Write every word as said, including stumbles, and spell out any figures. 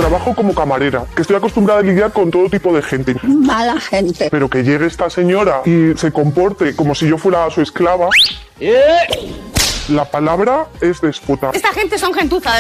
trabajo como camarera, que estoy acostumbrada a lidiar con todo tipo de gente. Mala gente. Pero que llegue esta señora y se comporte como si yo fuera su esclava... ¡Eh! La palabra es déspota. Esta gente son gentuza.